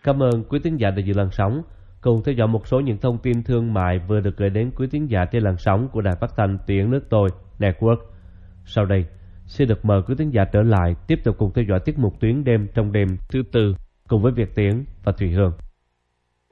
Cảm ơn quý thính giả đã giữ làn sóng cùng theo dõi một số những thông tin thương mại vừa được gửi đến quý thính giả trên làn sóng của Đài Phát thanh Tiếng nước tôi Network. Sau đây, xin được mời quý thính giả trở lại tiếp tục cùng theo dõi tiết mục Tuyến đêm trong đêm thứ tư cùng với Việt Tiến và Thùy Hương.